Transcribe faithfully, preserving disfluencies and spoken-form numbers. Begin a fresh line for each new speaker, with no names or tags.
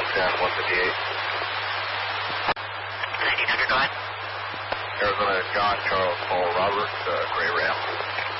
one ten, one fifty-eight.
nineteen hundred, go ahead.
Arizona John Charles Paul Robert, uh, Gray Ram.